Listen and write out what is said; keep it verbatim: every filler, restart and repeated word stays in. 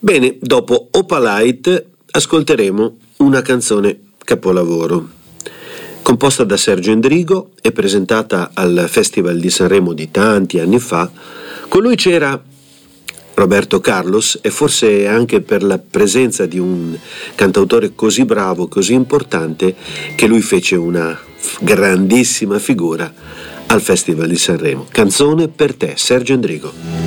Bene, dopo Opalite ascolteremo una canzone capolavoro, composta da Sergio Endrigo e presentata al Festival di Sanremo di tanti anni fa. Con lui c'era Roberto Carlos e forse anche per la presenza di un cantautore così bravo, così importante, che lui fece una grandissima figura al Festival di Sanremo. Canzone per te, Sergio Endrigo.